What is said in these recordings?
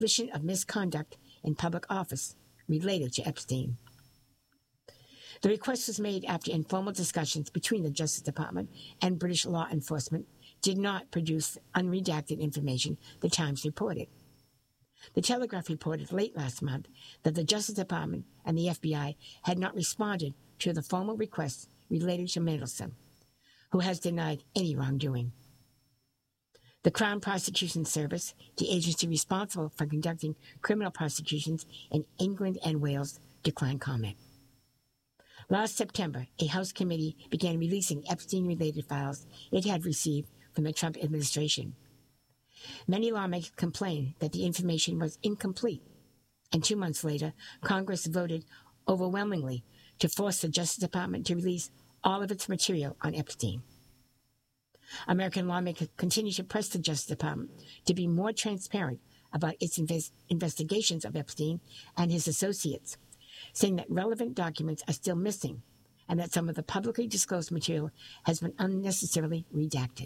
suspicion of misconduct in public office related to Epstein. The request was made after informal discussions between the Justice Department and British law enforcement did not produce unredacted information, the Times reported. The Telegraph reported late last month that the Justice Department and the FBI had not responded to the formal requests related to Mandelson, who has denied any wrongdoing. The Crown Prosecution Service, the agency responsible for conducting criminal prosecutions in England and Wales, declined comment. Last September, a House committee began releasing Epstein-related files it had received from the Trump administration. Many lawmakers complained that the information was incomplete, and 2 months later, Congress voted overwhelmingly to force the Justice Department to release all of its material on Epstein. American lawmakers continue to press the Justice Department to be more transparent about its investigations of Epstein and his associates, saying that relevant documents are still missing and that some of the publicly disclosed material has been unnecessarily redacted.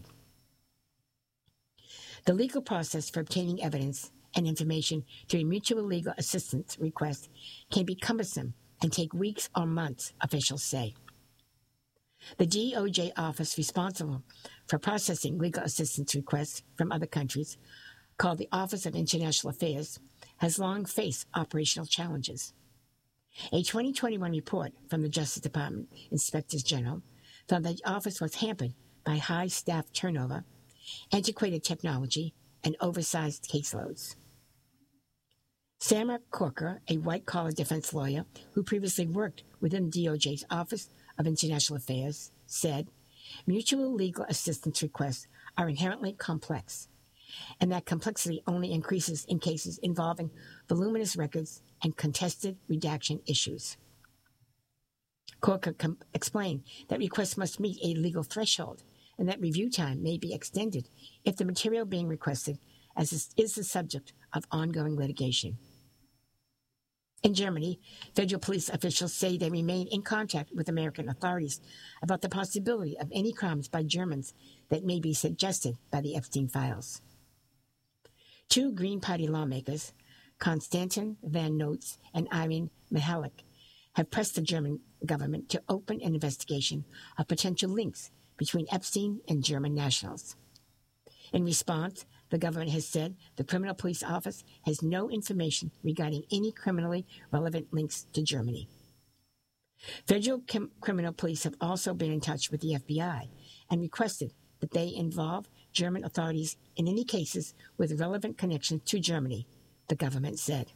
The legal process for obtaining evidence and information through a mutual legal assistance request can be cumbersome and take weeks or months, officials say. The DOJ office responsible for processing legal assistance requests from other countries, called the Office of International Affairs, has long faced operational challenges. A 2021 report from the Justice Department Inspectors General found that the office was hampered by high staff turnover, antiquated technology, and oversized caseloads. Samar Corker, a white-collar defense lawyer who previously worked within DOJ's Office of International Affairs, said, "Mutual legal assistance requests are inherently complex, and that complexity only increases in cases involving voluminous records and contested redaction issues." Corker explained that requests must meet a legal threshold and that review time may be extended if the material being requested is the subject of ongoing litigation. In Germany, federal police officials say they remain in contact with American authorities about the possibility of any crimes by Germans that may be suggested by the Epstein files. 2 Green Party lawmakers, Konstantin Van Notes and Irene Mihalik, have pressed the German government to open an investigation of potential links between Epstein and German nationals. In response, the government has said the Criminal Police Office has no information regarding any criminally relevant links to Germany. Federal criminal police have also been in touch with the FBI and requested that they involve German authorities in any cases with relevant connections to Germany, the government said.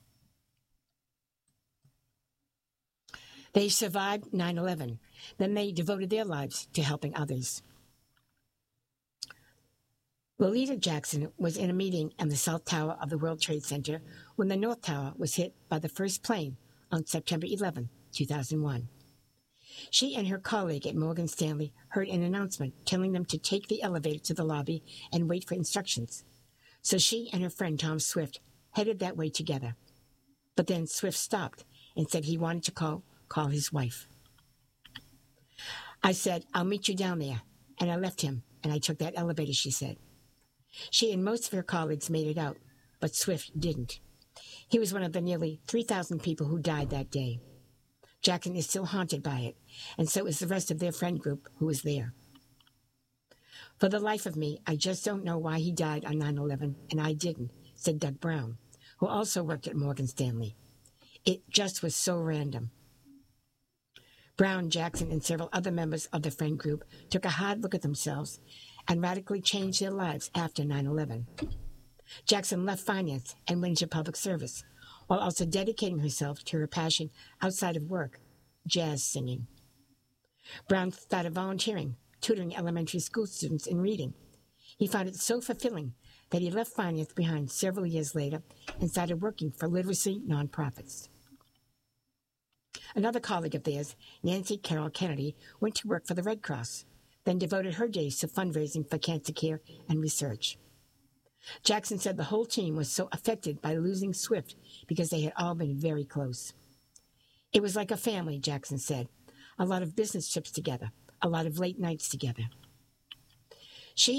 They survived 9/11. Then they devoted their lives to helping others. Lolita Jackson was in a meeting in the South Tower of the World Trade Center when the North Tower was hit by the first plane on September 11, 2001. She and her colleague at Morgan Stanley heard an announcement telling them to take the elevator to the lobby and wait for instructions. So she and her friend Tom Swift headed that way together. But then Swift stopped and said he wanted to call his wife. "I said, 'I'll meet you down there,' and I left him, and I took that elevator," she said. She and most of her colleagues made it out, but Swift didn't. He was one of the nearly 3,000 people who died that day. Jackson is still haunted by it, and so is the rest of their friend group who was there. "For the life of me, I just don't know why he died on 9/11, and I didn't," said Doug Brown, who also worked at Morgan Stanley. "It just was so random." Brown, Jackson, and several other members of the friend group took a hard look at themselves and radically changed their lives after 9/11. Jackson left finance and went into public service, while also dedicating herself to her passion outside of work, jazz singing. Brown started volunteering, tutoring elementary school students in reading. He found it so fulfilling that he left finance behind several years later and started working for literacy nonprofits. Another colleague of theirs, Nancy Carroll Kennedy, went to work for the Red Cross, then devoted her days to fundraising for cancer care and research. Jackson said the whole team was so affected by losing Swift because they had all been very close. "It was like a family," Jackson said. "A lot of business trips together, a lot of late nights together." She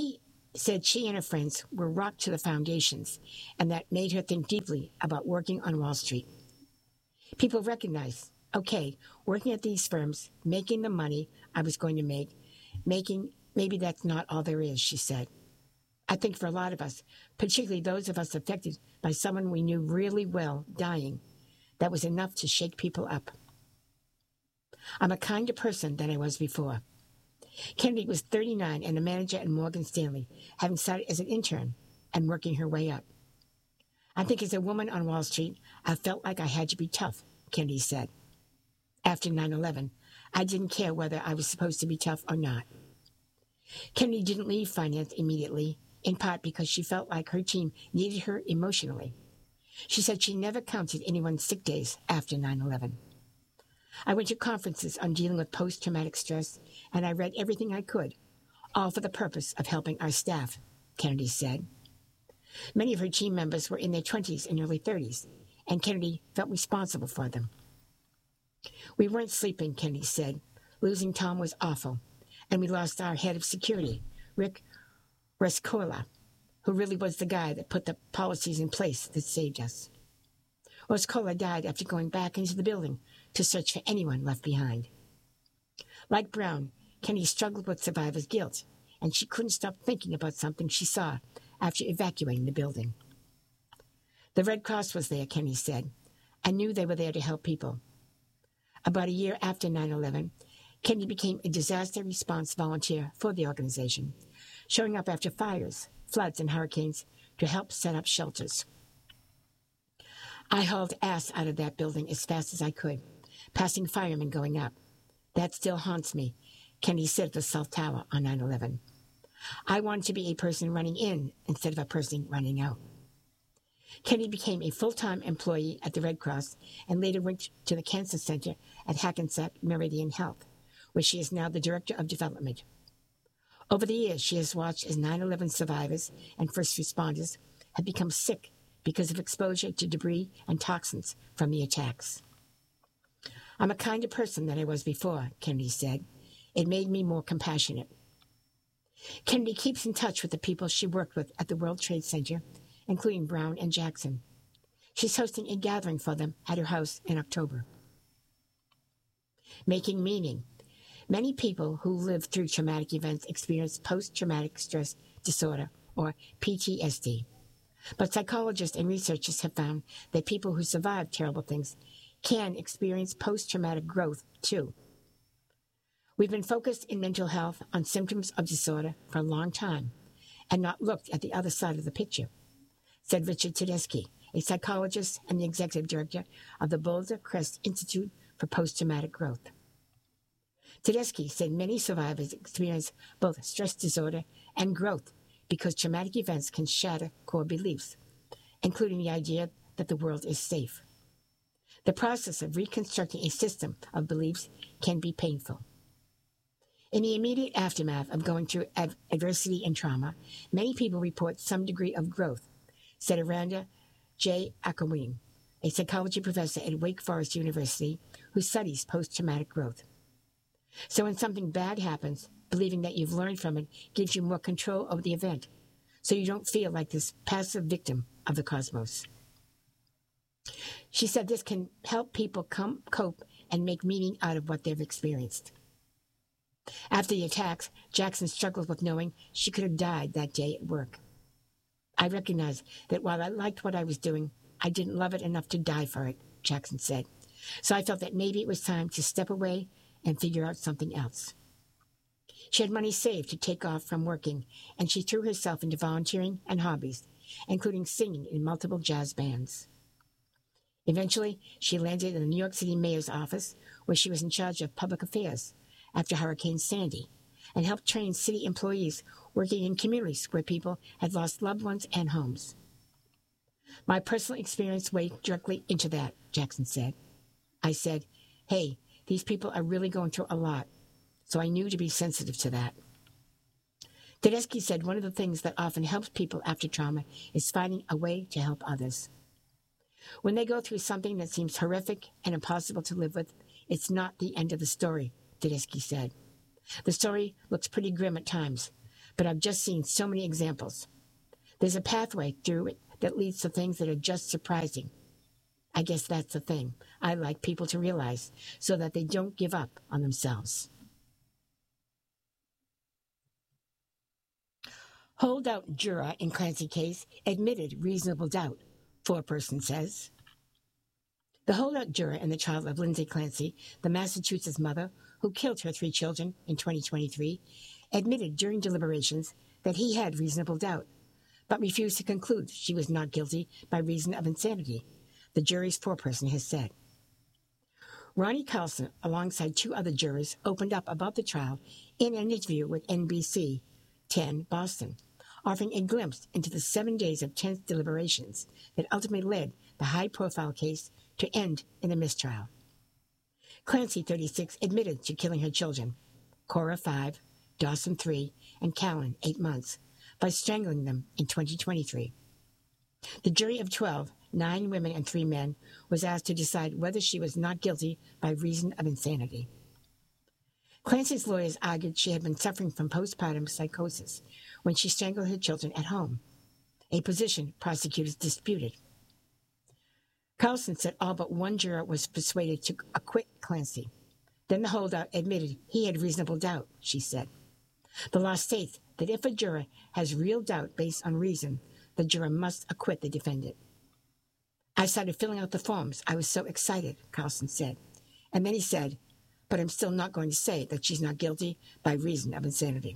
said she and her friends were rocked to the foundations, and that made her think deeply about working on Wall Street. People recognized, okay, working at these firms, making the money I was going to make, maybe that's not all there is, she said. I think for a lot of us, particularly those of us affected by someone we knew really well dying, that was enough to shake people up. I'm a kinder person than I was before. Kennedy was 39 and a manager at Morgan Stanley, having started as an intern and working her way up. I think as a woman on Wall Street, I felt like I had to be tough, Kennedy said. After 9/11, I didn't care whether I was supposed to be tough or not. Kennedy didn't leave finance immediately, in part because she felt like her team needed her emotionally. She said she never counted anyone's sick days after 9/11. I went to conferences on dealing with post-traumatic stress, and I read everything I could, all for the purpose of helping our staff, Kennedy said. Many of her team members were in their 20s and early 30s, and Kennedy felt responsible for them. We weren't sleeping, Kennedy said. Losing Tom was awful, and we lost our head of security, Rick Rescorla, who really was the guy that put the policies in place that saved us. Rescorla died after going back into the building to search for anyone left behind. Like Brown, Kennedy struggled with survivor's guilt, and she couldn't stop thinking about something she saw after evacuating the building. The Red Cross was there, Kennedy said. I knew they were there to help people. About a year after 9/11, Kennedy became a disaster response volunteer for the organization, showing up after fires, floods, and hurricanes to help set up shelters. I hauled ass out of that building as fast as I could, passing firemen going up. That still haunts me, Kennedy said at the South Tower on 9/11. I wanted to be a person running in instead of a person running out. Kennedy became a full-time employee at the Red Cross and later went to the Cancer Center at Hackensack Meridian Health, where she is now the Director of Development. Over the years, she has watched as 9/11 survivors and first responders have become sick because of exposure to debris and toxins from the attacks. I'm a kinder person than I was before, Kennedy said. It made me more compassionate. Kennedy keeps in touch with the people she worked with at the World Trade Center, including Brown and Jackson. She's hosting a gathering for them at her house in October. Making meaning. Many people who live through traumatic events experience post-traumatic stress disorder, or PTSD. But psychologists and researchers have found that people who survive terrible things can experience post-traumatic growth, too. We've been focused in mental health on symptoms of disorder for a long time and not looked at the other side of the picture, said Richard Tedeschi, a psychologist and the executive director of the Boulder Crest Institute for Post-Traumatic Growth. Tedeschi said many survivors experience both stress disorder and growth because traumatic events can shatter core beliefs, including the idea that the world is safe. The process of reconstructing a system of beliefs can be painful. In the immediate aftermath of going through adversity and trauma, many people report some degree of growth, said Aranda J. Akawin, a psychology professor at Wake Forest University who studies post-traumatic growth. So when something bad happens, believing that you've learned from it gives you more control over the event, so you don't feel like this passive victim of the cosmos. She said this can help people cope and make meaning out of what they've experienced. After the attacks, Jackson struggled with knowing she could have died that day at work. I recognized that while I liked what I was doing, I didn't love it enough to die for it, Jackson said. So I felt that maybe it was time to step away and figure out something else. She had money saved to take off from working, and she threw herself into volunteering and hobbies, including singing in multiple jazz bands. Eventually, she landed in the New York City mayor's office, where she was in charge of public affairs after Hurricane Sandy, and helped train city employees working in communities where people had lost loved ones and homes. My personal experience weighed directly into that, Jackson said. I said, hey, these people are really going through a lot, so I knew to be sensitive to that. Tedeschi said one of the things that often helps people after trauma is finding a way to help others. When they go through something that seems horrific and impossible to live with, it's not the end of the story, Tedeschi said. The story looks pretty grim at times, but I've just seen so many examples. There's a pathway through it that leads to things that are just surprising. I guess that's the thing I like people to realize so that they don't give up on themselves. Holdout juror in Clancy case admitted reasonable doubt, foreperson says. The holdout juror in the trial of Lindsay Clancy, the Massachusetts mother who killed her 3 children in 2023, admitted during deliberations that he had reasonable doubt, but refused to conclude she was not guilty by reason of insanity, the jury's foreperson has said. Ronnie Carlson, alongside 2 other jurors, opened up about the trial in an interview with NBC 10 Boston, offering a glimpse into the 7 days of tense deliberations that ultimately led the high-profile case to end in a mistrial. Clancy, 36, admitted to killing her children, Cora, 5, Dawson, 3, and Callan, 8 months, by strangling them in 2023. The jury of 12, 9 women and 3 men, was asked to decide whether she was not guilty by reason of insanity. Clancy's lawyers argued she had been suffering from postpartum psychosis when she strangled her children at home, a position prosecutors disputed. Carlson said all but 1 juror was persuaded to acquit Clancy. Then the holdout admitted he had reasonable doubt, she said. The law states that if a juror has real doubt based on reason, the juror must acquit the defendant. I started filling out the forms. I was so excited, Carlson said. And then he said, but I'm still not going to say that she's not guilty by reason of insanity.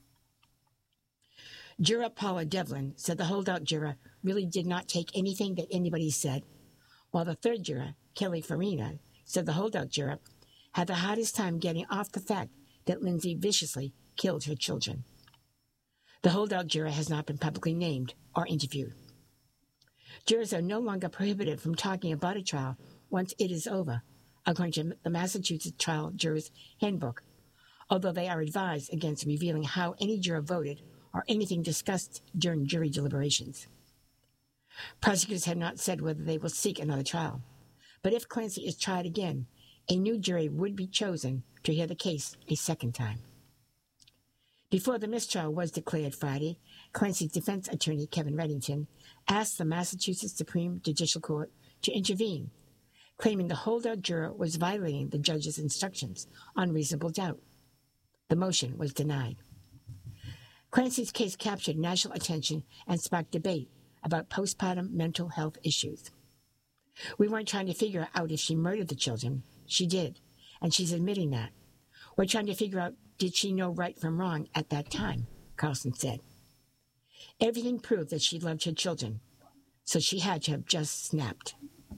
Juror Paula Devlin said the holdout juror really did not take anything that anybody said, while the 3rd juror, Kelly Farina, said the holdout juror had the hardest time getting off the fact that Lindsay viciously killed her children. The holdout juror has not been publicly named or interviewed. Jurors are no longer prohibited from talking about a trial once it is over, according to the Massachusetts Trial Jurors Handbook, although they are advised against revealing how any juror voted or anything discussed during jury deliberations. Prosecutors have not said whether they will seek another trial, but if Clancy is tried again, a new jury would be chosen to hear the case a second time. Before the mistrial was declared Friday, Clancy's defense attorney, Kevin Reddington, asked the Massachusetts Supreme Judicial Court to intervene, claiming the holdout juror was violating the judge's instructions on reasonable doubt. The motion was denied. Clancy's case captured national attention and sparked debate about postpartum mental health issues. We weren't trying to figure out if she murdered the children. She did, and she's admitting that. We're trying to figure out, did she know right from wrong at that time, Carlson said. Everything proved that she loved her children, so she had to have just snapped.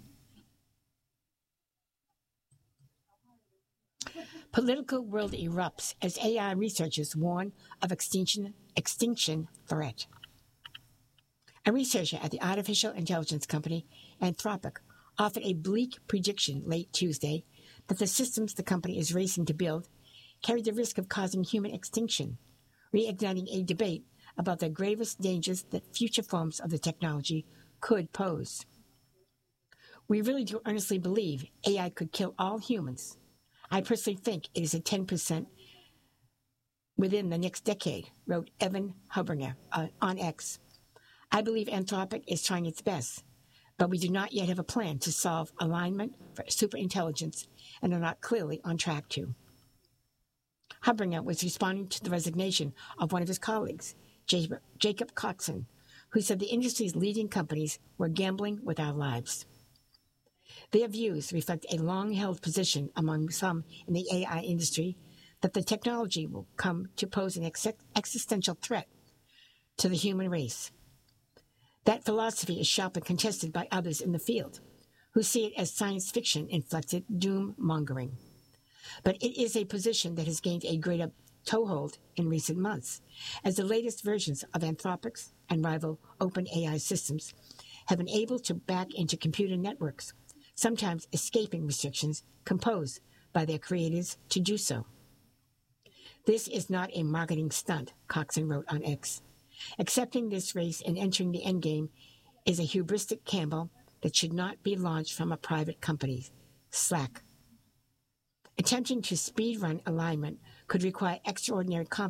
Political world erupts as AI researchers warn of extinction threat. A researcher at the artificial intelligence company Anthropic offered a bleak prediction late Tuesday that the systems the company is racing to build carry the risk of causing human extinction, reigniting a debate about the gravest dangers that future forms of the technology could pose. We really do earnestly believe AI could kill all humans. I personally think it is a 10% within the next decade, wrote Evan Hubringer on X. I believe Anthropic is trying its best, but we do not yet have a plan to solve alignment for superintelligence and are not clearly on track to. Hubringer was responding to the resignation of one of his colleagues, Jacob Coxon, who said the industry's leading companies were gambling with our lives. Their views reflect a long-held position among some in the AI industry that the technology will come to pose an existential threat to the human race. That philosophy is sharply contested by others in the field, who see it as science fiction-inflected doom-mongering. But it is a position that has gained a greater toehold in recent months, as the latest versions of Anthropic's and rival OpenAI systems have been able to back into computer networks, sometimes escaping restrictions imposed by their creators to do so. This is not a marketing stunt, Coxon wrote on X. Accepting this race and entering the endgame is a hubristic gamble that should not be launched from a private company, Slack. Attempting to speedrun alignment could require extraordinary confidence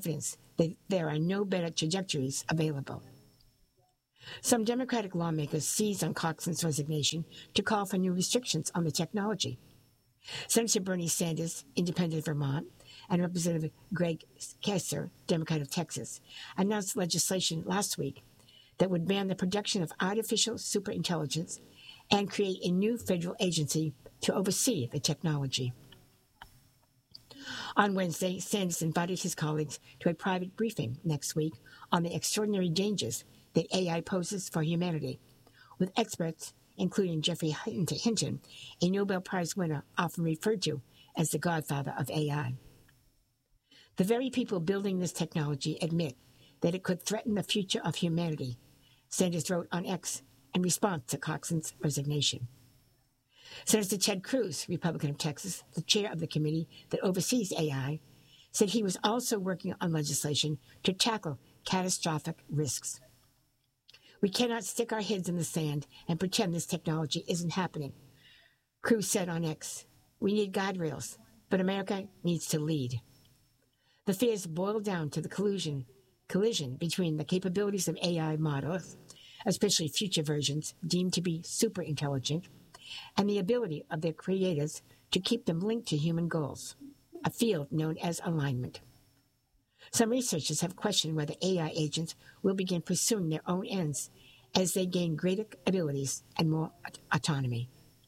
that there are no better trajectories available. Some Democratic lawmakers seized on Coxon's resignation to call for new restrictions on the technology. Senator Bernie Sanders, Independent of Vermont, and Representative Greg Kasser, Democrat of Texas, announced legislation last week that would ban the production of artificial superintelligence and create a new federal agency to oversee the technology. On Wednesday, Sanders invited his colleagues to a private briefing next week on the extraordinary dangers that AI poses for humanity, with experts including Geoffrey Hinton, a Nobel Prize winner often referred to as the godfather of AI. The very people building this technology admit that it could threaten the future of humanity, Sanders wrote on X in response to Coxon's resignation. Senator Ted Cruz, Republican of Texas, the chair of the committee that oversees AI, said he was also working on legislation to tackle catastrophic risks. We cannot stick our heads in the sand and pretend this technology isn't happening, Cruz said on X. We need guardrails, but America needs to lead. The fears boil down to the collision between the capabilities of AI models, especially future versions deemed to be super intelligent, and the ability of their creators to keep them linked to human goals, a field known as alignment. Some researchers have questioned whether AI agents will begin pursuing their own ends as they gain greater abilities and more autonomy.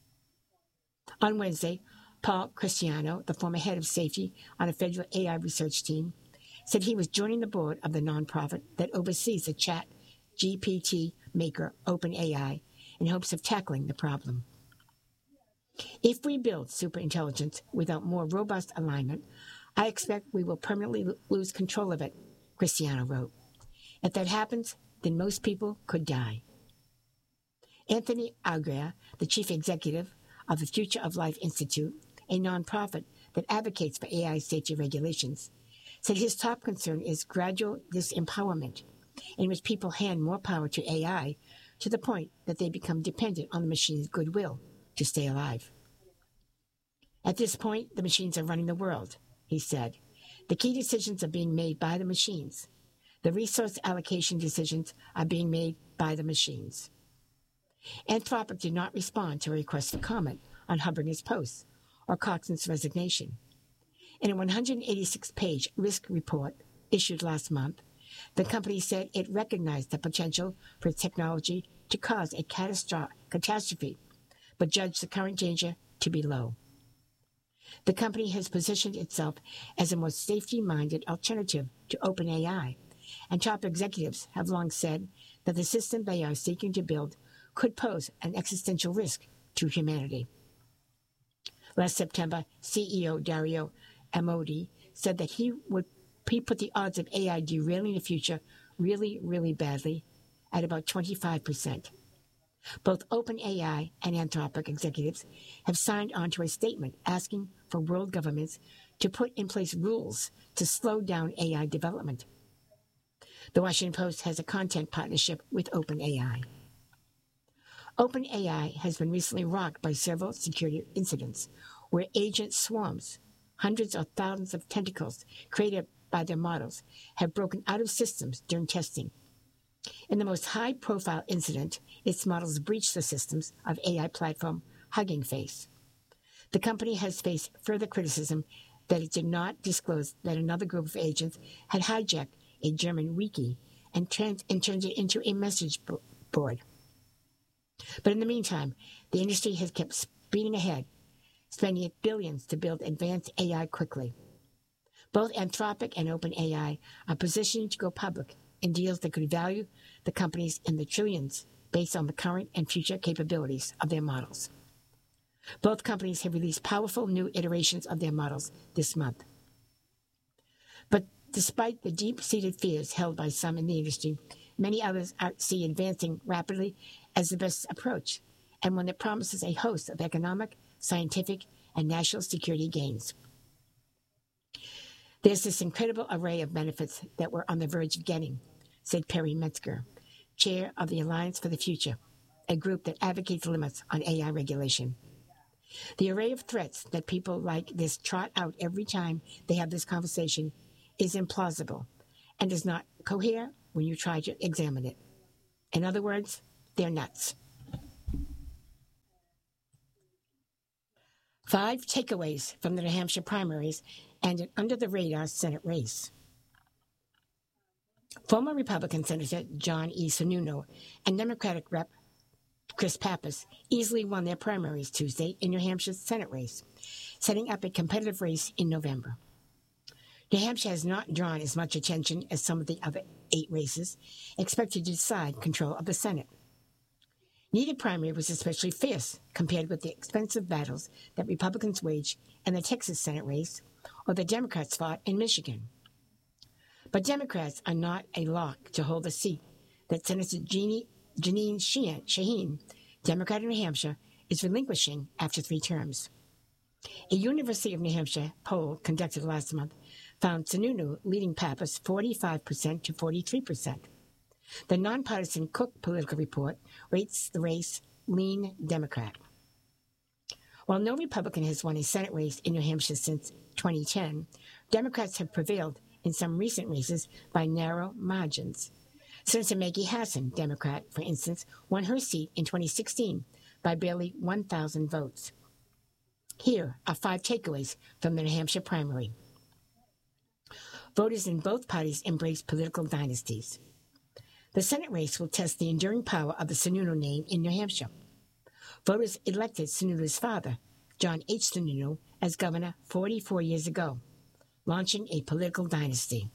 On Wednesday, Paul Christiano, the former head of safety on a federal AI research team, said he was joining the board of the nonprofit that oversees the chat GPT maker OpenAI in hopes of tackling the problem. If we build superintelligence without more robust alignment, I expect we will permanently lose control of it, Cristiano wrote. If that happens, then most people could die. Anthony Agria, the chief executive of the Future of Life Institute, a nonprofit that advocates for AI safety regulations, said his top concern is gradual disempowerment, in which people hand more power to AI to the point that they become dependent on the machine's goodwill to stay alive. At this point, the machines are running the world, he said. The key decisions are being made by the machines. The resource allocation decisions are being made by the machines. Anthropic did not respond to a request for comment on Hubbard's post or Coxon's resignation. In a 186-page risk report issued last month, the company said it recognized the potential for its technology to cause a catastrophe, but judged the current danger to be low. The company has positioned itself as a more safety-minded alternative to OpenAI, and top executives have long said that the system they are seeking to build could pose an existential risk to humanity. Last September, CEO Dario Amodei said that he put the odds of AI derailing the future really, really badly at about 25%. Both OpenAI and Anthropic executives have signed on to a statement asking for world governments to put in place rules to slow down AI development. The Washington Post has a content partnership with OpenAI. OpenAI has been recently rocked by several security incidents where agent swarms, hundreds or thousands of tentacles created by their models, have broken out of systems during testing. In the most high-profile incident, its models breached the systems of AI platform Hugging Face. The company has faced further criticism that it did not disclose that another group of agents had hijacked a German wiki and turned it into a message board. But in the meantime, the industry has kept speeding ahead, spending billions to build advanced AI quickly. Both Anthropic and OpenAI are positioning to go public in deals that could value the companies in the trillions based on the current and future capabilities of their models. Both companies have released powerful new iterations of their models this month. But despite the deep-seated fears held by some in the industry, many others see advancing rapidly as the best approach, and one that promises a host of economic, scientific, and national security gains. There's this incredible array of benefits that we're on the verge of getting, said Perry Metzger, chair of the Alliance for the Future, a group that advocates limits on AI regulation. The array of threats that people like this trot out every time they have this conversation is implausible, and does not cohere when you try to examine it. In other words, they're nuts. 5 takeaways from the New Hampshire primaries and an under-the-radar Senate race. Former Republican Senator John E. Sununu and Democratic Rep. Chris Pappas easily won their primaries Tuesday in New Hampshire's Senate race, setting up a competitive race in November. New Hampshire has not drawn as much attention as some of the other 8 races expected to decide control of the Senate. Neither primary was especially fierce compared with the expensive battles that Republicans waged in the Texas Senate race or the Democrats fought in Michigan. But Democrats are not a lock to hold the seat that Senator Jeanine Shaheen, Democrat of New Hampshire, is relinquishing after 3 terms. A University of New Hampshire poll conducted last month found Sununu leading Pappas 45% to 43%. The nonpartisan Cook Political Report rates the race lean Democrat. While no Republican has won a Senate race in New Hampshire since 2010, Democrats have prevailed in some recent races by narrow margins. Senator Maggie Hassan, Democrat, for instance, won her seat in 2016 by barely 1,000 votes. Here are 5 takeaways from the New Hampshire primary. Voters in both parties embrace political dynasties. The Senate race will test the enduring power of the Sununu name in New Hampshire. Voters elected Sununu's father, John H. Sununu, as governor 44 years ago, launching a political dynasty.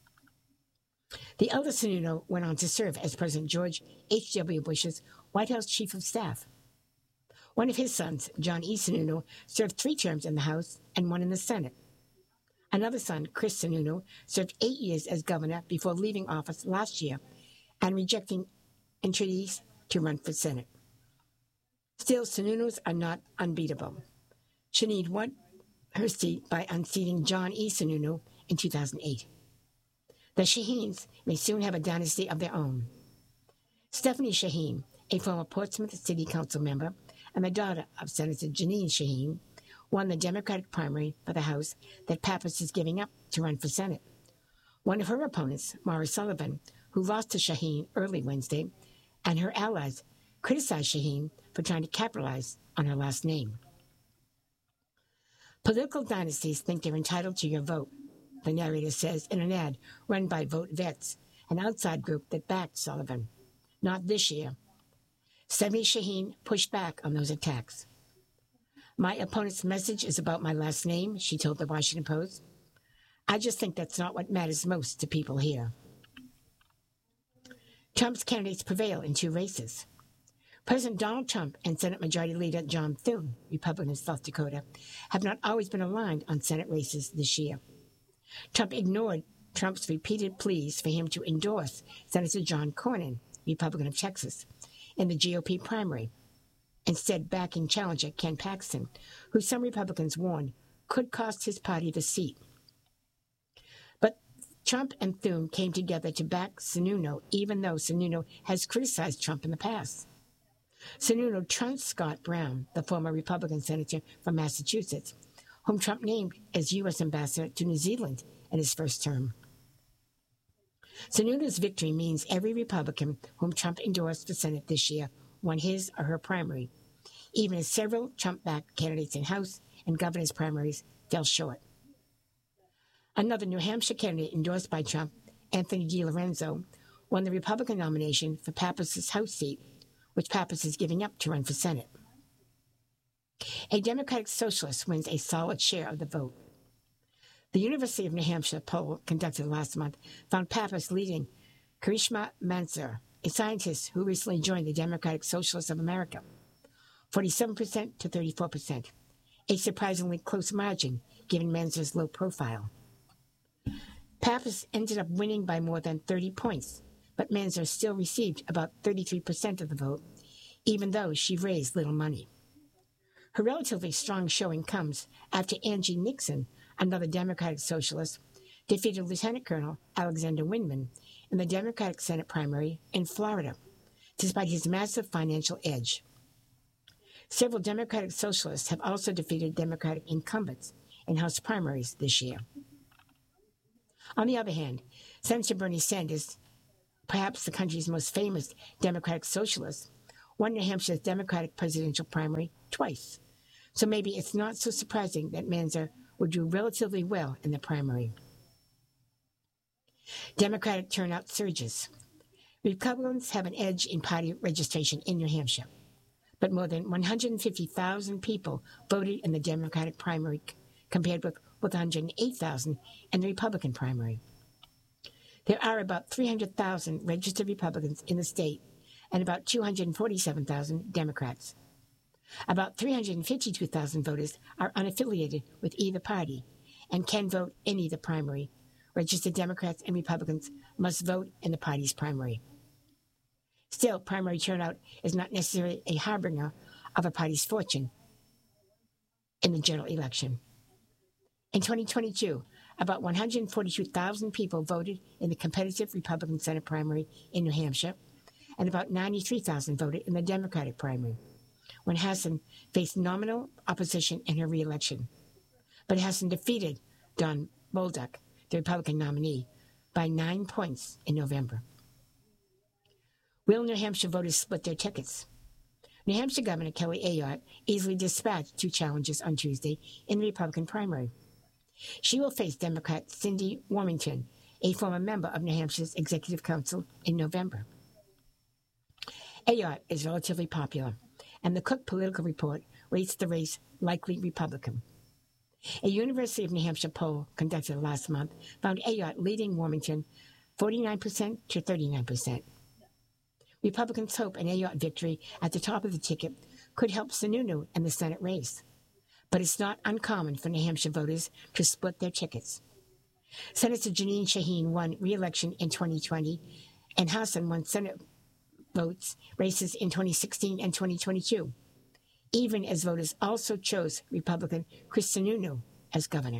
The elder Sununu went on to serve as President George H.W. Bush's White House Chief of Staff. One of his sons, John E. Sununu, served 3 terms in the House and 1 in the Senate. Another son, Chris Sununu, served 8 years as governor before leaving office last year and rejecting entreaties to run for Senate. Still, Sununus are not unbeatable. Shaheen won her seat by unseating John E. Sununu in 2008. The Shaheens may soon have a dynasty of their own. Stephanie Shaheen, a former Portsmouth City Council member and the daughter of Senator Jeanine Shaheen, won the Democratic primary for the House that Pappas is giving up to run for Senate. One of her opponents, Maura Sullivan, who lost to Shaheen early Wednesday, and her allies criticized Shaheen for trying to capitalize on her last name. Political dynasties think they're entitled to your vote, the narrator says in an ad run by Vote Vets, an outside group that backed Sullivan. Not this year. Stephanie Shaheen pushed back on those attacks. My opponent's message is about my last name, she told the Washington Post. I just think that's not what matters most to people here. Trump's candidates prevail in 2 races. President Donald Trump and Senate Majority Leader John Thune, Republican of South Dakota, have not always been aligned on Senate races this year. Trump ignored Trump's repeated pleas for him to endorse Senator John Cornyn, Republican of Texas, in the GOP primary, instead backing challenger Ken Paxton, who some Republicans warned could cost his party the seat. But Trump and Thune came together to back Sununu, even though Sununu has criticized Trump in the past. Sununu trounced Scott Brown, the former Republican senator from Massachusetts, whom Trump named as U.S. ambassador to New Zealand in his first term. Sununu's victory means every Republican whom Trump endorsed for Senate this year won his or her primary, even as several Trump-backed candidates in House and governor's primaries fell short. Another New Hampshire candidate endorsed by Trump, Anthony DiLorenzo, won the Republican nomination for Pappas's House seat, which Pappas is giving up to run for Senate. A Democratic socialist wins a solid share of the vote. The University of New Hampshire poll conducted last month found Pappas leading Karishma Mansour, a scientist who recently joined the Democratic Socialists of America, 47% to 34%, a surprisingly close margin given Mansour's low profile. Pappas ended up winning by more than 30 points, but Mansour still received about 33% of the vote, even though she raised little money. Her relatively strong showing comes after Angie Nixon, another Democratic socialist, defeated Lieutenant Colonel Alexander Windman in the Democratic Senate primary in Florida, despite his massive financial edge. Several Democratic socialists have also defeated Democratic incumbents in House primaries this year. On the other hand, Senator Bernie Sanders, perhaps the country's most famous Democratic socialist, won New Hampshire's Democratic presidential primary twice. So maybe it's not so surprising that Manzer would do relatively well in the primary. Democratic turnout surges. Republicans have an edge in party registration in New Hampshire, but more than 150,000 people voted in the Democratic primary compared with 108,000 in the Republican primary. There are about 300,000 registered Republicans in the state and about 247,000 Democrats. About 352,000 voters are unaffiliated with either party and can vote in either primary. Registered Democrats and Republicans must vote in the party's primary. Still, primary turnout is not necessarily a harbinger of a party's fortune in the general election. In 2022, about 142,000 people voted in the competitive Republican Senate primary in New Hampshire, and about 93,000 voted in the Democratic primary, when Hassan faced nominal opposition in her re-election. But Hassan defeated Don Bolduc, the Republican nominee, by 9 points in November. Will New Hampshire voters split their tickets? New Hampshire Governor Kelly Ayotte easily dispatched 2 challenges on Tuesday in the Republican primary. She will face Democrat Cindy Warmington, a former member of New Hampshire's Executive Council, in November. Ayotte is relatively popular, and the Cook Political Report rates the race likely Republican. A University of New Hampshire poll conducted last month found Ayotte leading Warmington 49% to 39%. Republicans hope an Ayotte victory at the top of the ticket could help Sununu in the Senate race, but it's not uncommon for New Hampshire voters to split their tickets. Senator Jeanine Shaheen won re-election in 2020, and Hassan won Senate votes races in 2016 and 2022, even as voters also chose Republican Chris Sununu as governor.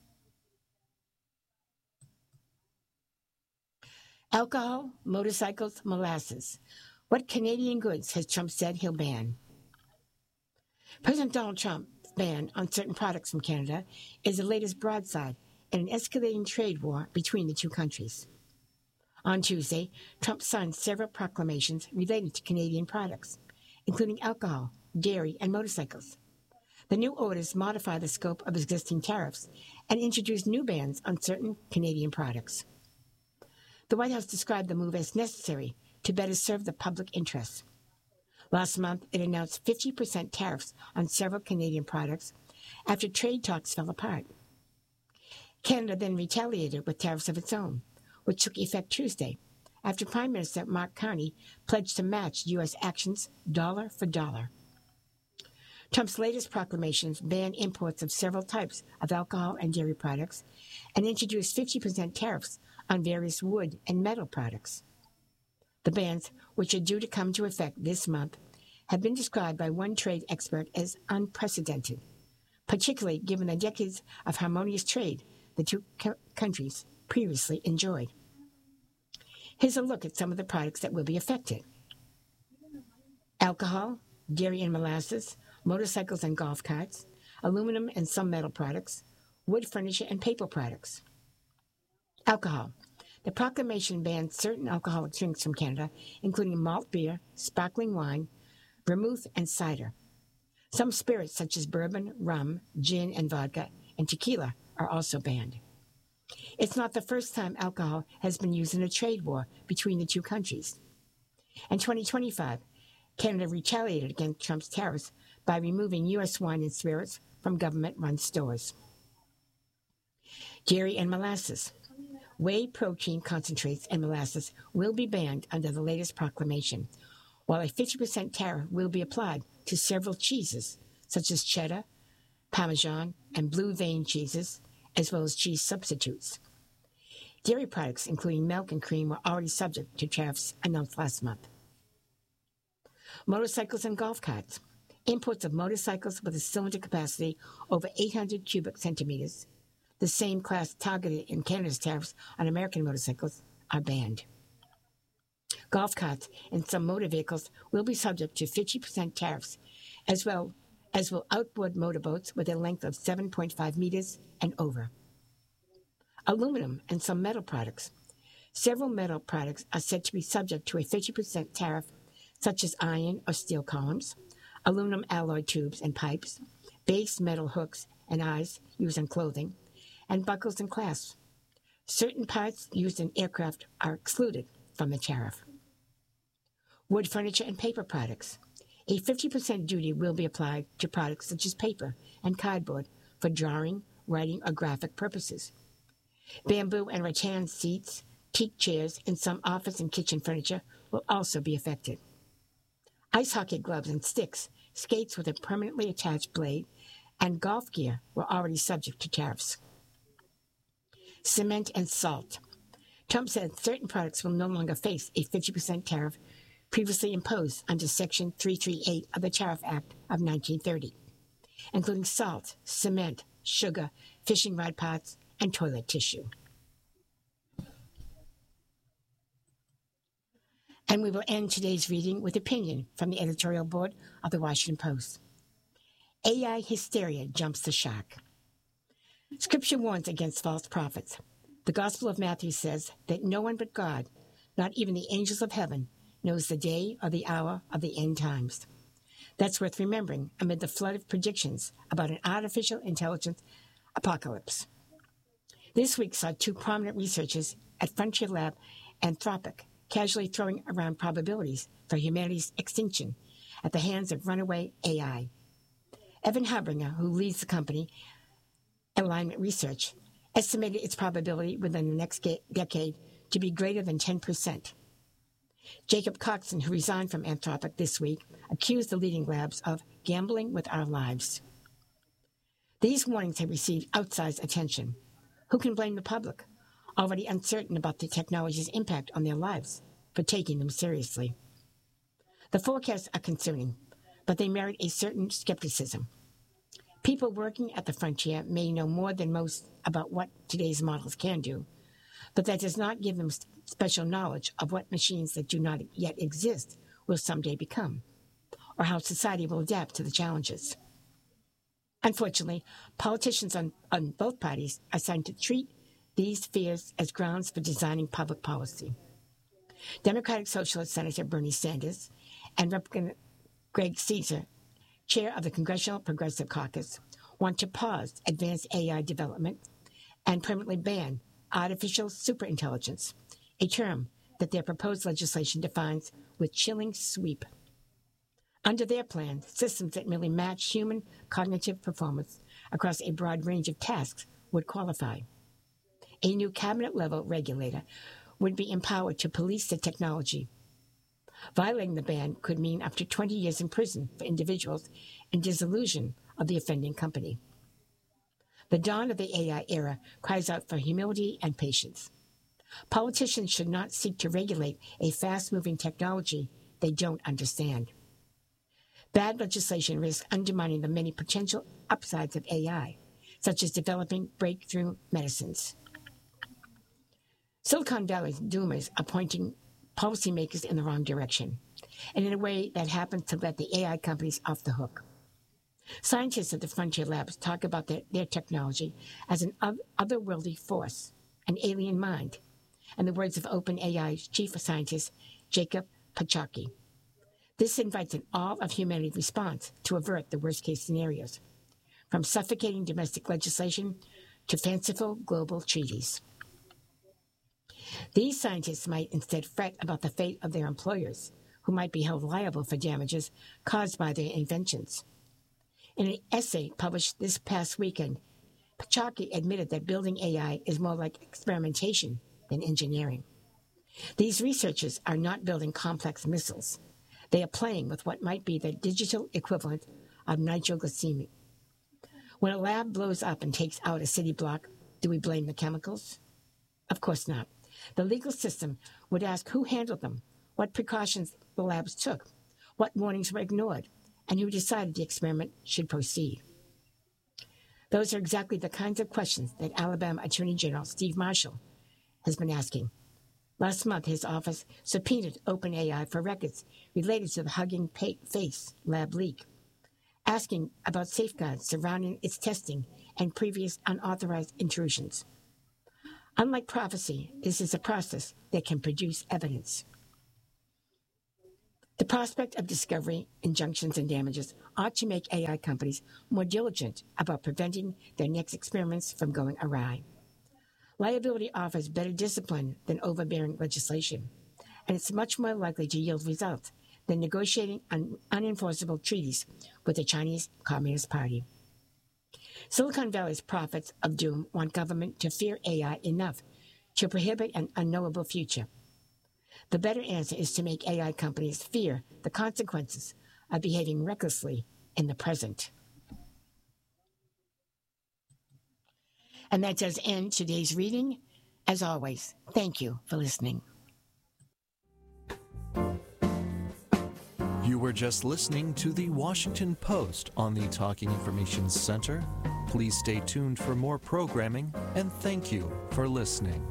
Alcohol, motorcycles, molasses. What Canadian goods has Trump said he'll ban? President Donald Trump's ban on certain products from Canada is the latest broadside in an escalating trade war between the two countries. On Tuesday, Trump signed several proclamations related to Canadian products, including alcohol, dairy, and motorcycles. The new orders modify the scope of existing tariffs and introduce new bans on certain Canadian products. The White House described the move as necessary to better serve the public interest. Last month, it announced 50% tariffs on several Canadian products after trade talks fell apart. Canada then retaliated with tariffs of its own, which took effect Tuesday, after Prime Minister Mark Carney pledged to match U.S. actions dollar for dollar. Trump's latest proclamations banned imports of several types of alcohol and dairy products and introduced 50% tariffs on various wood and metal products. The bans, which are due to come into effect this month, have been described by one trade expert as unprecedented, particularly given the decades of harmonious trade the two countries previously enjoyed. Here's a look at some of the products that will be affected: alcohol, dairy and molasses, motorcycles and golf carts, aluminum and some metal products, wood furniture and paper products. Alcohol. The proclamation bans certain alcoholic drinks from Canada, including malt beer, sparkling wine, vermouth, and cider. Some spirits such as bourbon, rum, gin, and vodka, and tequila are also banned. It's not the first time alcohol has been used in a trade war between the two countries. In 2025, Canada retaliated against Trump's tariffs by removing U.S. wine and spirits from government-run stores. Dairy and molasses. Whey protein concentrates and molasses will be banned under the latest proclamation, while a 50% tariff will be applied to several cheeses, such as cheddar, Parmesan, and blue vein cheeses, as well as cheese substitutes. Dairy products, including milk and cream, were already subject to tariffs announced last month. Motorcycles and golf carts. Imports of motorcycles with a cylinder capacity over 800 cubic centimeters, the same class targeted in Canada's tariffs on American motorcycles, are banned. Golf carts and some motor vehicles will be subject to 50% tariffs, as well as will outboard motorboats with a length of 7.5 meters and over. Aluminum and some metal products. Several metal products are said to be subject to a 50% tariff, such as iron or steel columns, aluminum alloy tubes and pipes, base metal hooks and eyes used in clothing, and buckles and clasps. Certain parts used in aircraft are excluded from the tariff. Wood, furniture, and paper products. A 50% duty will be applied to products such as paper and cardboard for drawing, writing, or graphic purposes. Bamboo and rattan seats, teak chairs, and some office and kitchen furniture will also be affected. Ice hockey gloves and sticks, skates with a permanently attached blade, and golf gear were already subject to tariffs. Cement and salt. Trump said certain products will no longer face a 50% tariff previously imposed under Section 338 of the Tariff Act of 1930, including salt, cement, sugar, fishing rod pots, and toilet tissue. And we will end today's reading with opinion from the editorial board of the Washington Post. AI hysteria jumps the shark. Scripture warns against false prophets. The Gospel of Matthew says that no one but God, not even the angels of heaven, knows the day or the hour of the end times. That's worth remembering amid the flood of predictions about an artificial intelligence apocalypse. This week saw two prominent researchers at Frontier Lab, Anthropic, casually throwing around probabilities for humanity's extinction at the hands of runaway AI. Evan Habringer, who leads the company, Alignment Research, estimated its probability within the next decade to be greater than 10%. Jacob Coxon, who resigned from Anthropic this week, accused the leading labs of gambling with our lives. These warnings have received outsized attention. Who can blame the public, already uncertain about the technology's impact on their lives, for taking them seriously? The forecasts are concerning, but they merit a certain skepticism. People working at the frontier may know more than most about what today's models can do, but that does not give them special knowledge of what machines that do not yet exist will someday become, or how society will adapt to the challenges. Unfortunately, politicians on both parties are starting to treat these fears as grounds for designing public policy. Democratic Socialist Senator Bernie Sanders and Republican Greg Caesar, chair of the Congressional Progressive Caucus, want to pause advanced AI development and permanently ban artificial superintelligence, a term that their proposed legislation defines with chilling sweep. Under their plan, systems that merely match human cognitive performance across a broad range of tasks would qualify. A new cabinet-level regulator would be empowered to police the technology. Violating the ban could mean up to 20 years in prison for individuals and dissolution of the offending company. The dawn of the AI era cries out for humility and patience. Politicians should not seek to regulate a fast-moving technology they don't understand. Bad legislation risks undermining the many potential upsides of AI, such as developing breakthrough medicines. Silicon Valley's doomers are pointing policymakers in the wrong direction, and in a way that happens to let the AI companies off the hook. Scientists at the Frontier Labs talk about their technology as an otherworldly force, an alien mind, in the words of OpenAI's chief scientist, Jacob Pachaki. This invites an all-of-humanity response to avert the worst-case scenarios, from suffocating domestic legislation to fanciful global treaties. These scientists might instead fret about the fate of their employers, who might be held liable for damages caused by their inventions. In an essay published this past weekend, Pachaki admitted that building AI is more like experimentation than engineering. These researchers are not building complex missiles. They are playing with what might be the digital equivalent of nitroglycerin. When a lab blows up and takes out a city block, do we blame the chemicals? Of course not. The legal system would ask who handled them, what precautions the labs took, what warnings were ignored, and who decided the experiment should proceed. Those are exactly the kinds of questions that Alabama Attorney General Steve Marshall has been asking. Last month, his office subpoenaed OpenAI for records related to the Hugging Face lab leak, asking about safeguards surrounding its testing and previous unauthorized intrusions. Unlike prophecy, this is a process that can produce evidence. The prospect of discovery, injunctions, and damages ought to make AI companies more diligent about preventing their next experiments from going awry. Liability offers better discipline than overbearing legislation, and it's much more likely to yield results than negotiating unenforceable treaties with the Chinese Communist Party. Silicon Valley's prophets of doom want government to fear AI enough to prohibit an unknowable future. The better answer is to make AI companies fear the consequences of behaving recklessly in the present. And that does end today's reading. As always, thank you for listening. You were just listening to the Washington Post on the Talking Information Center. Please stay tuned for more programming, and thank you for listening.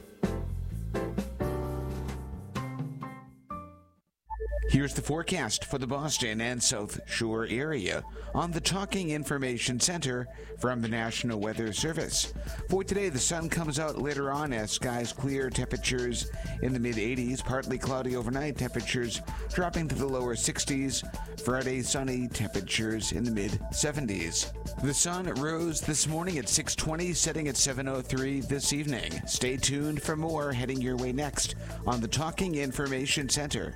Here's the forecast for the Boston and South Shore area on the Talking Information Center from the National Weather Service. For today, the sun comes out later on as skies clear, temperatures in the mid-80s, partly cloudy overnight, temperatures dropping to the lower 60s. Friday, sunny, temperatures in the mid-70s. The sun rose this morning at 6:20, setting at 7:03 this evening. Stay tuned for more heading your way next on the Talking Information Center.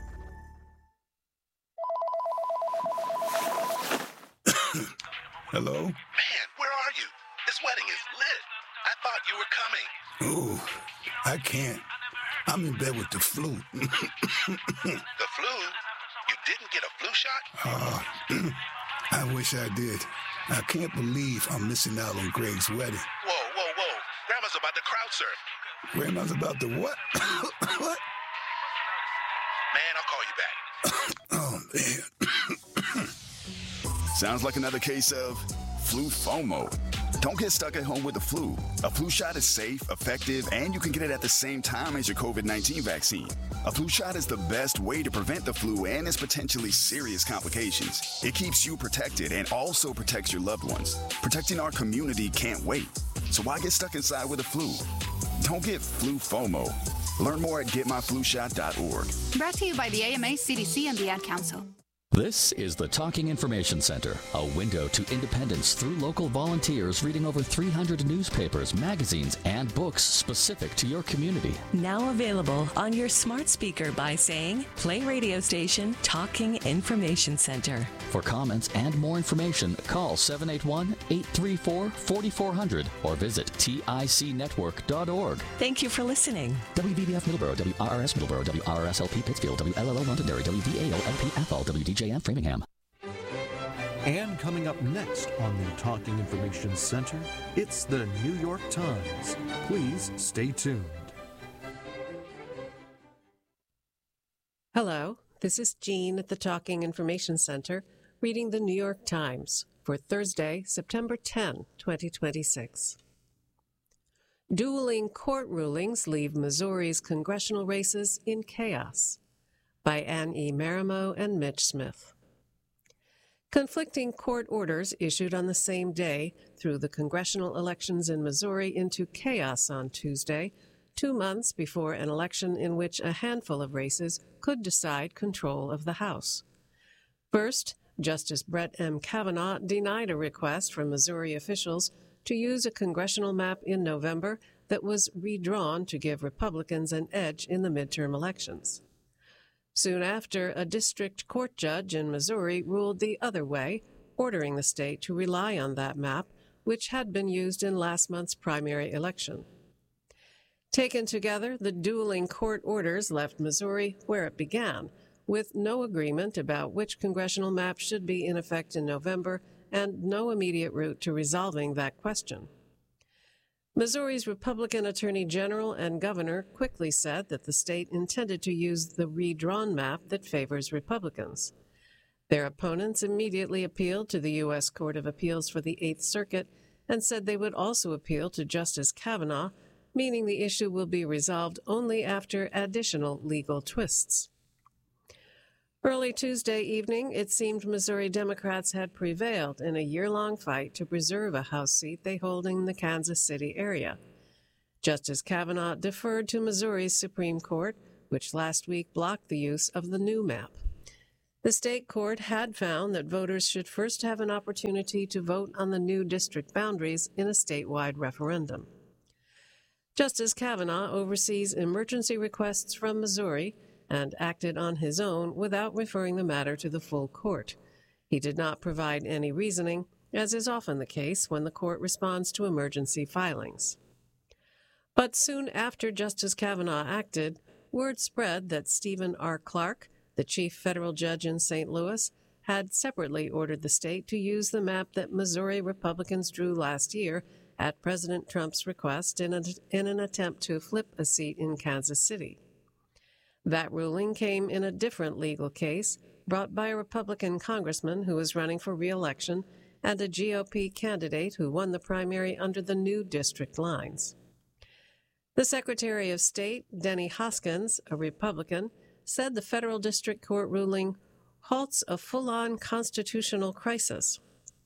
Hello? Man, where are you? This wedding is lit. I thought you were coming. Oh, I can't. I'm in bed with the flu. The flu? You didn't get a flu shot? I wish I did. I can't believe I'm missing out on Greg's wedding. Whoa. Grandma's about to crowd surf. Grandma's about to what? What? Man, I'll call you back. Oh, man. Sounds like another case of flu FOMO. Don't get stuck at home with the flu. A flu shot is safe, effective, and you can get it at the same time as your COVID-19 vaccine. A flu shot is the best way to prevent the flu and its potentially serious complications. It keeps you protected and also protects your loved ones. Protecting our community can't wait. So why get stuck inside with the flu? Don't get flu FOMO. Learn more at getmyflushot.org. Brought to you by the AMA, CDC, and the Ad Council. This is the Talking Information Center, a window to independence through local volunteers reading over 300 newspapers, magazines, and books specific to your community. Now available on your smart speaker by saying, play radio station Talking Information Center. For comments and more information, call 781-834-4400 or visit ticnetwork.org. Thank you for listening. WVBF Middleborough, WRRS Middleborough, WRSLP Pittsfield, WLLO Londonderry, WVAO-LP Athol, WDJM Framingham. And coming up next on the Talking Information Center, it's the New York Times. Please stay tuned. Hello, this is Jean at the Talking Information Center, reading the New York Times for Thursday, September 10, 2026. Dueling court rulings leave Missouri's congressional races in chaos, by Anne E. Marimo and Mitch Smith. Conflicting court orders issued on the same day threw the congressional elections in Missouri into chaos on Tuesday, 2 months before an election in which a handful of races could decide control of the House. First, Justice Brett M. Kavanaugh denied a request from Missouri officials to use a congressional map in November that was redrawn to give Republicans an edge in the midterm elections. Soon after, a district court judge in Missouri ruled the other way, ordering the state to rely on that map, which had been used in last month's primary election. Taken together, the dueling court orders left Missouri where it began, with no agreement about which congressional map should be in effect in November and no immediate route to resolving that question. Missouri's Republican Attorney General and Governor quickly said that the state intended to use the redrawn map that favors Republicans. Their opponents immediately appealed to the U.S. Court of Appeals for the Eighth Circuit and said they would also appeal to Justice Kavanaugh, meaning the issue will be resolved only after additional legal twists. Early Tuesday evening, it seemed Missouri Democrats had prevailed in a year-long fight to preserve a House seat they hold in the Kansas City area. Justice Kavanaugh deferred to Missouri's Supreme Court, which last week blocked the use of the new map. The state court had found that voters should first have an opportunity to vote on the new district boundaries in a statewide referendum. Justice Kavanaugh oversees emergency requests from Missouri and acted on his own without referring the matter to the full court. He did not provide any reasoning, as is often the case when the court responds to emergency filings. But soon after Justice Kavanaugh acted, word spread that Stephen R. Clark, the chief federal judge in St. Louis, had separately ordered the state to use the map that Missouri Republicans drew last year at President Trump's request in an attempt to flip a seat in Kansas City. That ruling came in a different legal case brought by a Republican congressman who was running for re-election and a GOP candidate who won the primary under the new district lines. The Secretary of State, Denny Hoskins, a Republican, said the federal district court ruling halts a full-on constitutional crisis.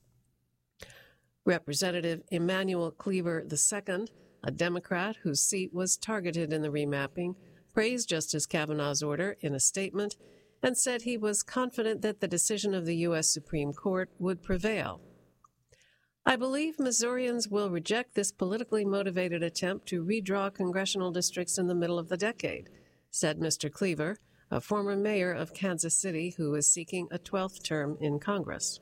Representative Emanuel Cleaver II, a Democrat whose seat was targeted in the remapping, praised Justice Kavanaugh's order in a statement and said he was confident that the decision of the U.S. Supreme Court would prevail. I believe Missourians will reject this politically motivated attempt to redraw congressional districts in the middle of the decade, said Mr. Cleaver, a former mayor of Kansas City who is seeking a 12th term in Congress.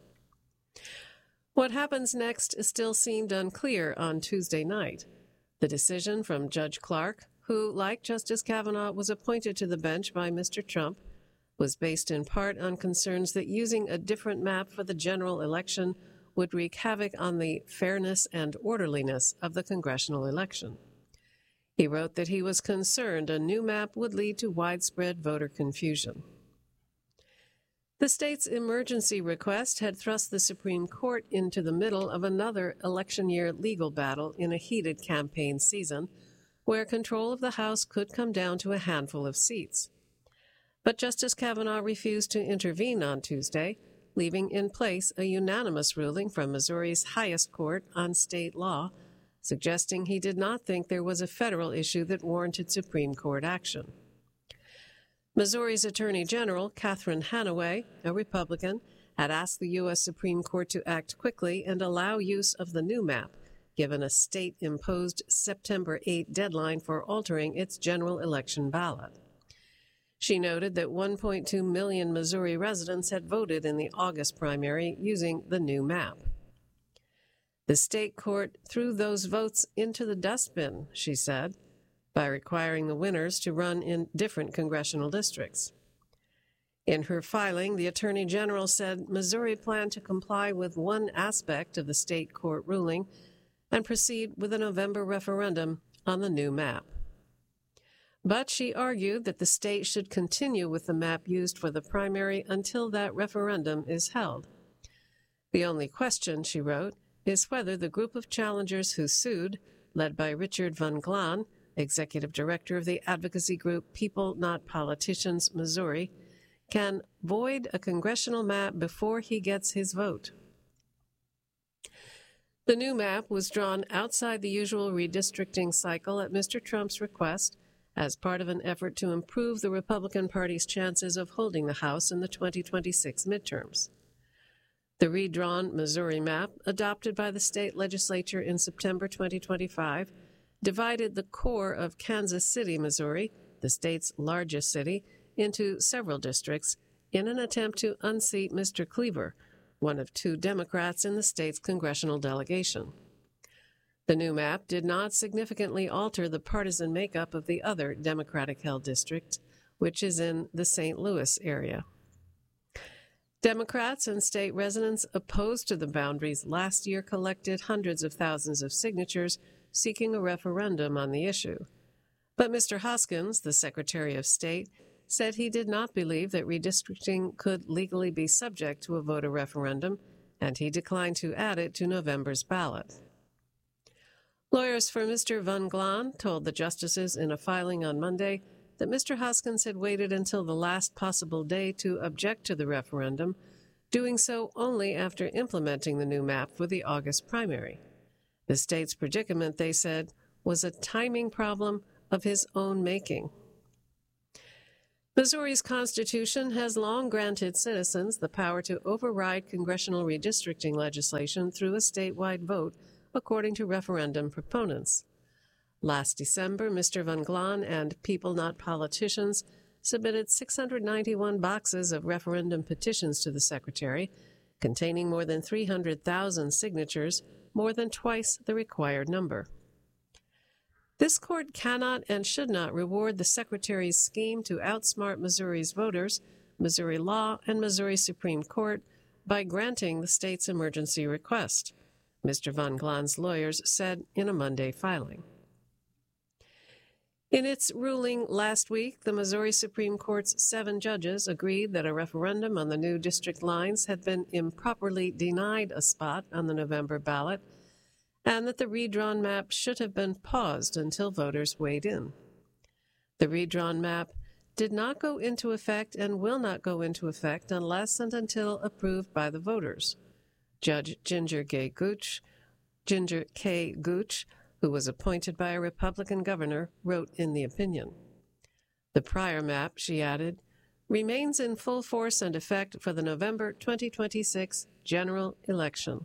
What happens next still seemed unclear on Tuesday night. The decision from Judge Clark, who, like Justice Kavanaugh, was appointed to the bench by Mr. Trump, was based in part on concerns that using a different map for the general election would wreak havoc on the fairness and orderliness of the congressional election. He wrote that he was concerned a new map would lead to widespread voter confusion. The state's emergency request had thrust the Supreme Court into the middle of another election year legal battle in a heated campaign season, where control of the House could come down to a handful of seats. But Justice Kavanaugh refused to intervene on Tuesday, leaving in place a unanimous ruling from Missouri's highest court on state law, suggesting he did not think there was a federal issue that warranted Supreme Court action. Missouri's Attorney General, Catherine Hanaway, a Republican, had asked the U.S. Supreme Court to act quickly and allow use of the new map, given a state-imposed September 8 deadline for altering its general election ballot. She noted that 1.2 million Missouri residents had voted in the August primary using the new map. The state court threw those votes into the dustbin, she said, by requiring the winners to run in different congressional districts. In her filing, the Attorney General said Missouri planned to comply with one aspect of the state court ruling and proceed with a November referendum on the new map. But she argued that the state should continue with the map used for the primary until that referendum is held. The only question, she wrote, is whether the group of challengers who sued, led by Richard Van Glan, executive director of the advocacy group People Not Politicians Missouri, can void a congressional map before he gets his vote. The new map was drawn outside the usual redistricting cycle at Mr. Trump's request as part of an effort to improve the Republican Party's chances of holding the House in the 2026 midterms. The redrawn Missouri map, adopted by the state legislature in September 2025, divided the core of Kansas City, Missouri, the state's largest city, into several districts in an attempt to unseat Mr. Cleaver, one of two Democrats in the state's congressional delegation. The new map did not significantly alter the partisan makeup of the other Democratic-held district, which is in the St. Louis area. Democrats and state residents opposed to the boundaries last year collected hundreds of thousands of signatures seeking a referendum on the issue. But Mr. Hoskins, the Secretary of State, said he did not believe that redistricting could legally be subject to a voter referendum, and he declined to add it to November's ballot. Lawyers for Mr. Van Glan told the justices in a filing on Monday that Mr. Hoskins had waited until the last possible day to object to the referendum, doing so only after implementing the new map for the August primary. The state's predicament, they said, was a timing problem of his own making. Missouri's Constitution has long granted citizens the power to override congressional redistricting legislation through a statewide vote, according to referendum proponents. Last December, Mr. Van Glan and People Not Politicians submitted 691 boxes of referendum petitions to the Secretary, containing more than 300,000 signatures, more than twice the required number. This court cannot and should not reward the Secretary's scheme to outsmart Missouri's voters, Missouri law, and Missouri Supreme Court by granting the state's emergency request, Mr. Van Glan's lawyers said in a Monday filing. In its ruling last week, the Missouri Supreme Court's 7 judges agreed that a referendum on the new district lines had been improperly denied a spot on the November ballot, and that the redrawn map should have been paused until voters weighed in. The redrawn map did not go into effect and will not go into effect unless and until approved by the voters. Judge Ginger K. Gooch, who was appointed by a Republican governor, wrote in the opinion. The prior map, she added, remains in full force and effect for the November 2026 general election.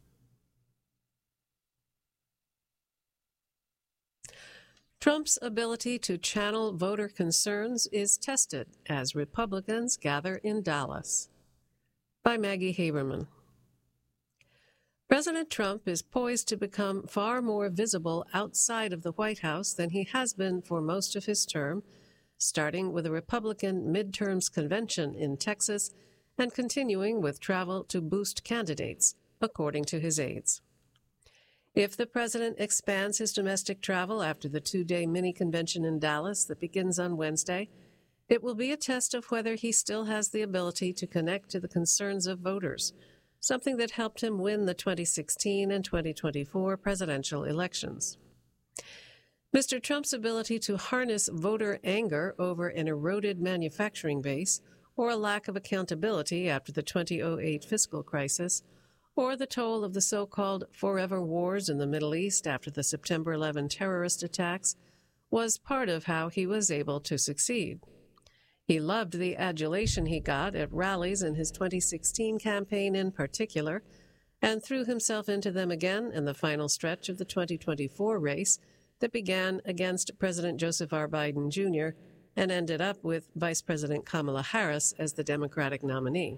Trump's ability to channel voter concerns is tested as Republicans gather in Dallas. By Maggie Haberman. President Trump is poised to become far more visible outside of the White House than he has been for most of his term, starting with a Republican midterms convention in Texas and continuing with travel to boost candidates, according to his aides. If the president expands his domestic travel after the 2-day mini-convention in Dallas that begins on Wednesday, it will be a test of whether he still has the ability to connect to the concerns of voters, something that helped him win the 2016 and 2024 presidential elections. Mr. Trump's ability to harness voter anger over an eroded manufacturing base or a lack of accountability after the 2008 fiscal crisis, or the toll of the so-called forever wars in the Middle East after the September 11 terrorist attacks, was part of how he was able to succeed. He loved the adulation he got at rallies in his 2016 campaign in particular, and threw himself into them again in the final stretch of the 2024 race that began against President Joseph R. Biden Jr. and ended up with Vice President Kamala Harris as the Democratic nominee.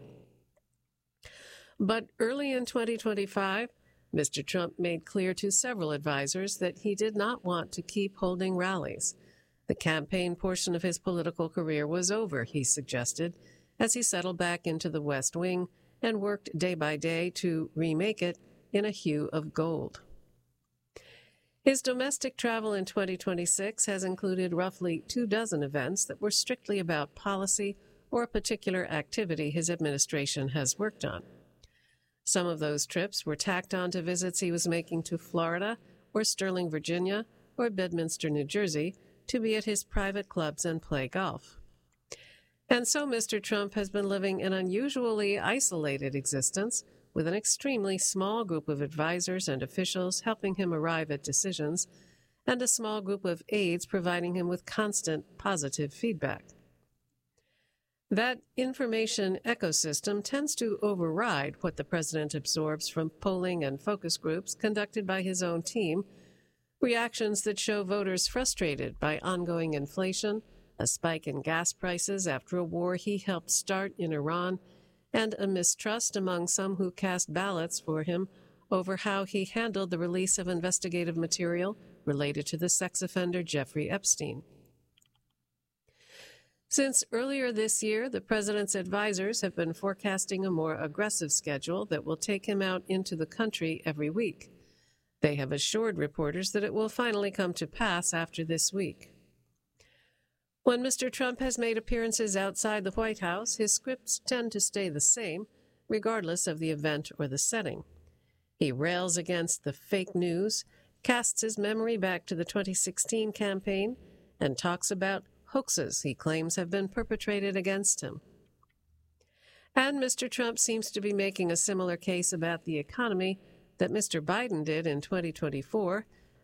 But early in 2025, Mr. Trump made clear to several advisors that he did not want to keep holding rallies. The campaign portion of his political career was over, he suggested, as he settled back into the West Wing and worked day by day to remake it in a hue of gold. His domestic travel in 2026 has included roughly 24 events that were strictly about policy or a particular activity his administration has worked on. Some of those trips were tacked on to visits he was making to Florida or Sterling, Virginia, or Bedminster, New Jersey, to be at his private clubs and play golf. And so Mr. Trump has been living an unusually isolated existence with an extremely small group of advisors and officials helping him arrive at decisions, and a small group of aides providing him with constant positive feedback. That information ecosystem tends to override what the president absorbs from polling and focus groups conducted by his own team, reactions that show voters frustrated by ongoing inflation, a spike in gas prices after a war he helped start in Iran, and a mistrust among some who cast ballots for him over how he handled the release of investigative material related to the sex offender Jeffrey Epstein. Since earlier this year, the president's advisors have been forecasting a more aggressive schedule that will take him out into the country every week. They have assured reporters that it will finally come to pass after this week. When Mr. Trump has made appearances outside the White House, his scripts tend to stay the same, regardless of the event or the setting. He rails against the fake news, casts his memory back to the 2016 campaign, and talks about hoaxes he claims have been perpetrated against him. And Mr. Trump seems to be making a similar case about the economy that Mr. Biden did in 2024,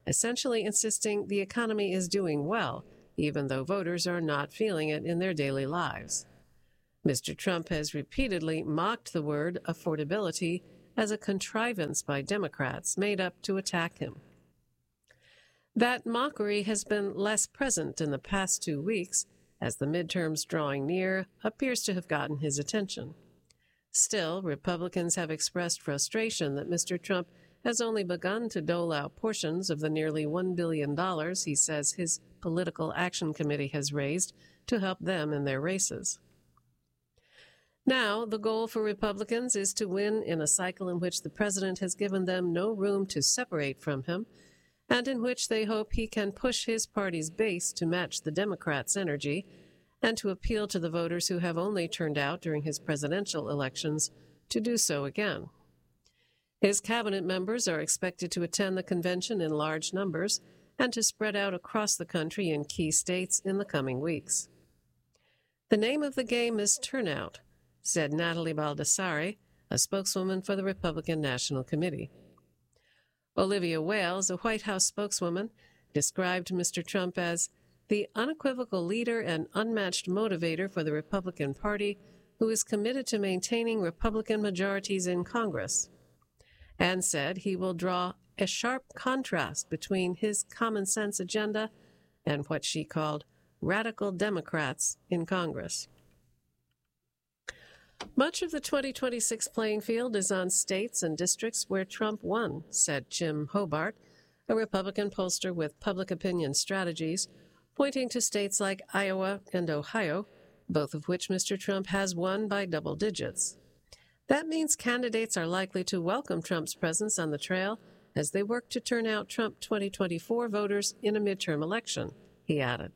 essentially insisting the economy is doing well, even though voters are not feeling it in their daily lives. Mr. Trump has repeatedly mocked the word affordability as a contrivance by Democrats made up to attack him. That mockery has been less present in the past 2 weeks, as the midterms drawing near appears to have gotten his attention. Still, Republicans have expressed frustration that Mr. Trump has only begun to dole out portions of the nearly $1 billion he says his Political Action Committee has raised to help them in their races. Now, the goal for Republicans is to win in a cycle in which the president has given them no room to separate from him, and in which they hope he can push his party's base to match the Democrats' energy and to appeal to the voters who have only turned out during his presidential elections to do so again. His cabinet members are expected to attend the convention in large numbers and to spread out across the country in key states in the coming weeks. The name of the game is turnout, said Natalie Baldassare, a spokeswoman for the Republican National Committee. Olivia Wales, a White House spokeswoman, described Mr. Trump as the unequivocal leader and unmatched motivator for the Republican Party who is committed to maintaining Republican majorities in Congress, and said he will draw a sharp contrast between his common sense agenda and what she called radical Democrats in Congress. Much of the 2026 playing field is on states and districts where Trump won, said Jim Hobart, a Republican pollster with Public Opinion Strategies, pointing to states like Iowa and Ohio, both of which Mr. Trump has won by double digits. That means candidates are likely to welcome Trump's presence on the trail as they work to turn out Trump 2024 voters in a midterm election, he added.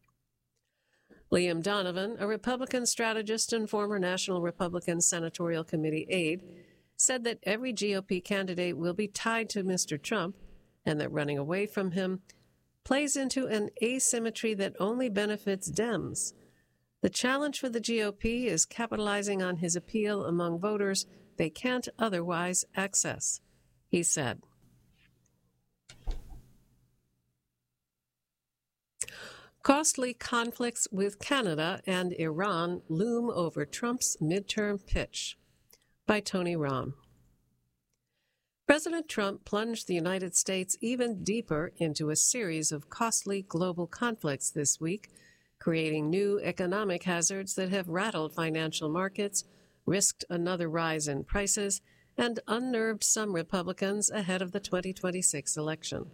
Liam Donovan, a Republican strategist and former National Republican Senatorial Committee aide, said that every GOP candidate will be tied to Mr. Trump and that running away from him plays into an asymmetry that only benefits Dems. The challenge for the GOP is capitalizing on his appeal among voters they can't otherwise access, he said. Costly conflicts with Canada and Iran loom over Trump's midterm pitch, by Tony Rahm. President Trump plunged the United States even deeper into a series of costly global conflicts this week, creating new economic hazards that have rattled financial markets, risked another rise in prices, and unnerved some Republicans ahead of the 2026 election.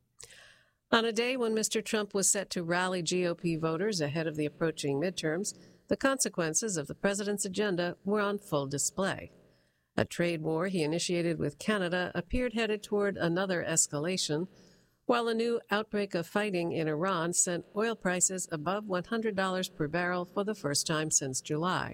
On a day when Mr. Trump was set to rally GOP voters ahead of the approaching midterms, the consequences of the president's agenda were on full display. A trade war he initiated with Canada appeared headed toward another escalation, while a new outbreak of fighting in Iran sent oil prices above $100 per barrel for the first time since July.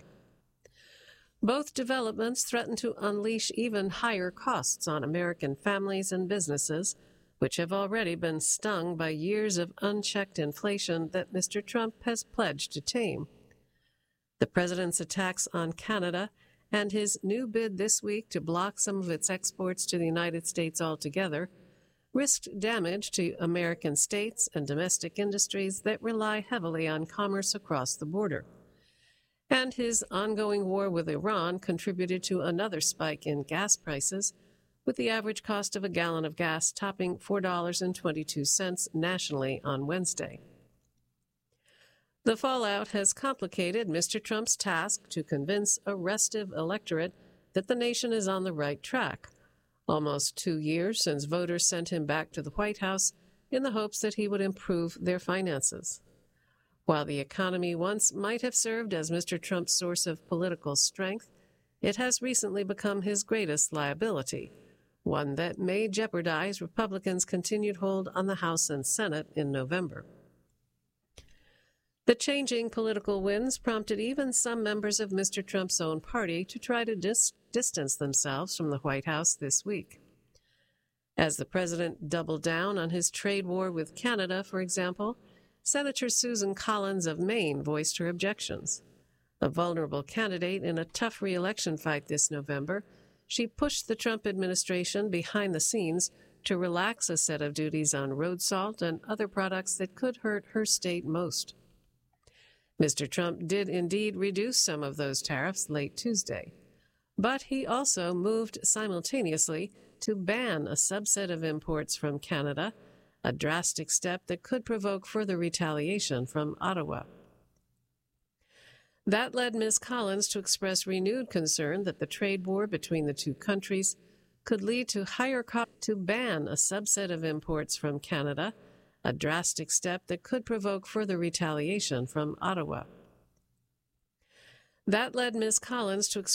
Both developments threaten to unleash even higher costs on American families and businesses, which have already been stung by years of unchecked inflation that Mr. Trump has pledged to tame. The president's attacks on Canada and his new bid this week to block some of its exports to the United States altogether risked damage to American states and domestic industries that rely heavily on commerce across the border. And his ongoing war with Iran contributed to another spike in gas prices, with the average cost of a gallon of gas topping $4.22 nationally on Wednesday. The fallout has complicated Mr. Trump's task to convince a restive electorate that the nation is on the right track, almost 2 years since voters sent him back to the White House in the hopes that he would improve their finances. While the economy once might have served as Mr. Trump's source of political strength, it has recently become his greatest liability, one that may jeopardize Republicans' continued hold on the House and Senate in November. The changing political winds prompted even some members of Mr. Trump's own party to try to distance themselves from the White House this week. As the president doubled down on his trade war with Canada, for example, Senator Susan Collins of Maine voiced her objections. A vulnerable candidate in a tough re-election fight this November, she pushed the Trump administration behind the scenes to relax a set of duties on road salt and other products that could hurt her state most. Mr. Trump did indeed reduce some of those tariffs late Tuesday, but he also moved simultaneously to ban a subset of imports from Canada, a drastic step that could provoke further retaliation from Ottawa. That led Ms. Collins to express renewed concern that the trade war between the two countries could lead to higher costs to ban a subset of imports from Canada, a drastic step that could provoke further retaliation from Ottawa. That led Ms. Collins to